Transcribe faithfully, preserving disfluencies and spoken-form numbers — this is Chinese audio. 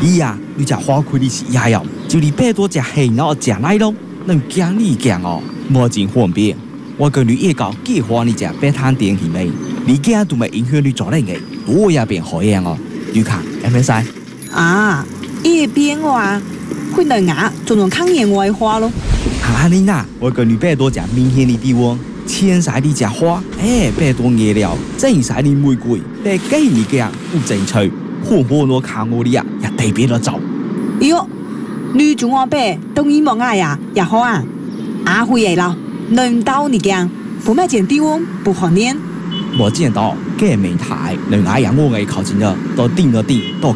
你呀、啊，你只花开你是呀哟，就你百多只黑然后食奶咯，能惊你惊哦，无真方便。我跟你一搞计划你只白摊点去没？你惊都没影响你做那个，我也变好样哦。你看，会唔使？ 啊，一边话，可能啊，就能看见外花咯。 哈你呐，我跟你百多只明显的地方。千晒你只花，哎，百多颜料，正晒你玫瑰，百几你嘅不正趣，好好攞看我哋啊，也特別攞走。 喲，你做我白，當然冇愛呀，也好啊。阿回嚟啦，能到你講，不買件地方不好念。 我見到嘅美台，能愛呀我嘅靠近咗，都定咗定，都